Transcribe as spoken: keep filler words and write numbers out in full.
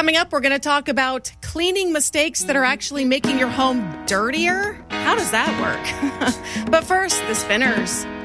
Coming up, we're going to talk about cleaning mistakes that are actually making your home dirtier. How does that work? But first, the spinners.